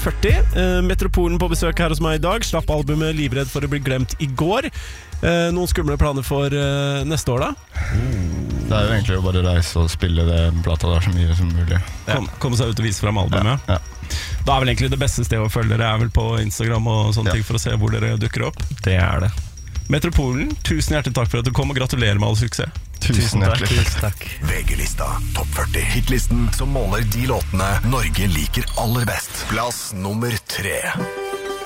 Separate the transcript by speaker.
Speaker 1: 40. Metropolen på besøk her hos meg i dag. Slapp albumet Livredd for å bli glemt i går. Noen skumle planer for neste år da?
Speaker 2: Det jo egentlig å bare reise og spille det plata der så mye som mulig.
Speaker 1: Komme seg ut og vise frem albumet.
Speaker 2: Ja.
Speaker 1: Da vel egentlig det beste stedet å følge dere vel på Instagram og sånne ting for å se hvor dere dukker opp.
Speaker 2: Det det.
Speaker 1: Metropolen, tusen hjertelig takk for at du kom, og gratulerer med all suksess.
Speaker 2: Tusen takk.
Speaker 3: VG-lista Topp 40. Hitlisten som måler de låtene Norge liker aller best. Plass nummer 3.